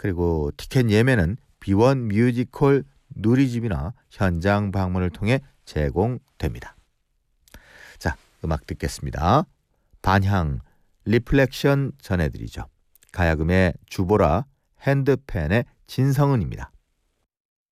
그리고 티켓 예매는 B1 뮤지컬 누리집이나 현장 방문을 통해 제공됩니다. 자, 음악 듣겠습니다. 반향, 리플렉션 전해드리죠. 가야금의 주보라, 핸드펜의 진성은입니다.